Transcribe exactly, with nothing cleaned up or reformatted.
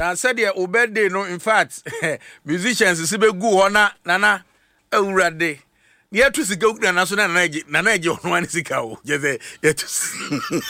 Na said your birthday no in fact musicians si be gu ho na nana awurade. Ye to sika ukura na so na na na na je ono an sika o. Je say ye to